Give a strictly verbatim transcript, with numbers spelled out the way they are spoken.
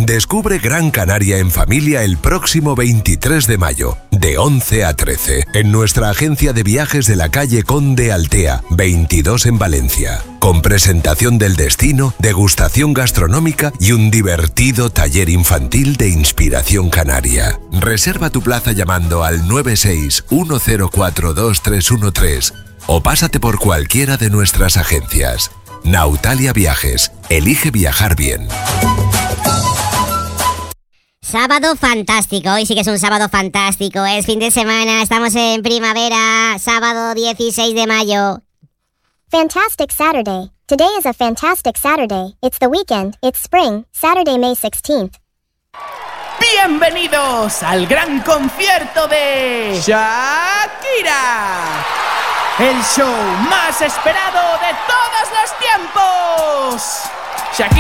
Descubre Gran Canaria en familia el próximo veintitrés de mayo, de once a trece, en nuestra agencia de viajes de la calle Conde Altea, veintidós en Valencia. Con presentación del destino, degustación gastronómica y un divertido taller infantil de inspiración canaria. Reserva tu plaza llamando al nueve seis uno cero cuatro dos tres uno tres o pásate por cualquiera de nuestras agencias. Nautalia Viajes. Elige viajar bien. Sábado fantástico, hoy sí que es un sábado fantástico, es fin de semana, estamos en primavera, sábado dieciséis de mayo. Fantastic Saturday. Today is a fantastic Saturday. It's the weekend. It's spring. Saturday, May sixteenth. Bienvenidos al gran concierto de Shakira. El show más esperado de todos los tiempos. Shakira